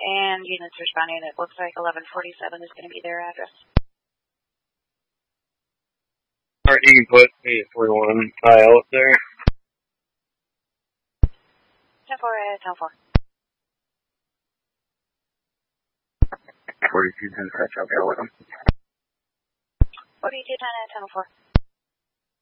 and units responding. It looks like 1147 is going to be their address. Alright, you can put 841 tile up there. 10-4 at 10-4. 4210 catch up there with them. 4210 at 10-4.